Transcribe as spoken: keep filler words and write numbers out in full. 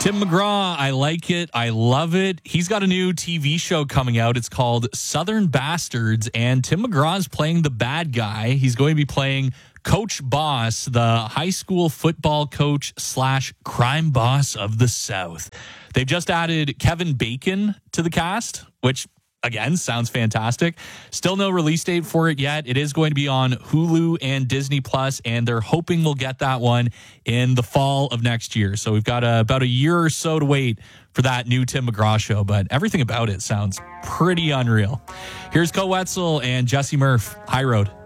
Tim McGraw, I like it. I love it. He's got a new T V show coming out. It's called Southern Bastards, and Tim McGraw is playing the bad guy. He's going to be playing Coach Boss, the high school football coach slash crime boss of the South. They've just added Kevin Bacon to the cast, which again sounds fantastic. Still no release date for it yet. It is going to be on Hulu and Disney Plus, and they're hoping we'll get that one in the fall of next year. So we've got a, about a year or so to wait for that new Tim McGraw show, but everything about it sounds pretty unreal. Here's Co Wetzel and Jesse Murph, High Road.